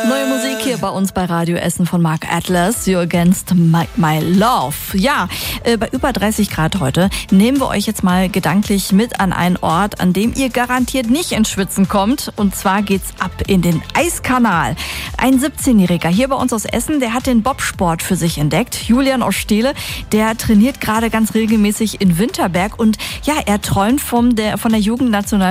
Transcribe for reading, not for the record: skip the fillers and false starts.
Neue Musik hier bei uns bei Radio Essen von Mark Atlas, You Against My Love. Ja, bei über 30 Grad heute nehmen wir euch jetzt mal gedanklich mit an einen Ort, an dem ihr garantiert nicht ins Schwitzen kommt. Und zwar geht's ab in den Eiskanal. Ein 17-Jähriger hier bei uns aus Essen, der hat den Bobsport für sich entdeckt. Julian aus Steele, der trainiert gerade ganz regelmäßig in Winterberg und ja, er träumt von der Jugendnationalmannschaft